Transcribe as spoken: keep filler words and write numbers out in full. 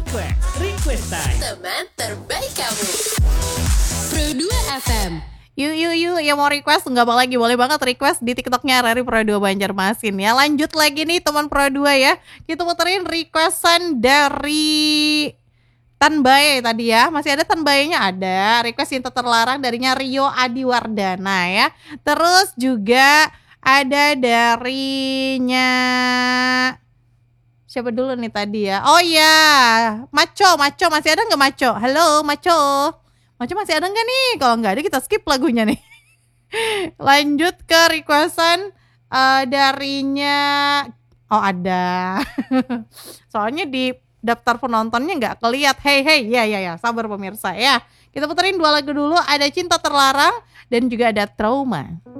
Request, request time. Teman terbaik kamu. Pro dua F M. Yuk yuk yuk yang mau request nggak apa lagi, boleh banget request di TikToknya Rari Pro dua Banjarmasin ya. Lanjut lagi nih teman Pro dua ya. Kita puterin requestan dari Tanbae tadi ya. Masih ada Tanbae-nya ada. Request Cinta Terlarang darinya Rio Adiwardana ya. Terus juga ada darinya siapa dulu nih tadi ya? Oh ya, Maco, Maco masih ada nggak Maco? Halo Maco. Maco masih ada nggak nih? Kalau nggak ada kita skip lagunya nih. Lanjut ke requestan uh, darinya. Oh ada. Soalnya di daftar penontonnya nggak keliat. Hey hey, ya ya ya, sabar pemirsa ya. Kita puterin dua lagu dulu. Ada Cinta Terlarang dan juga ada Trauma.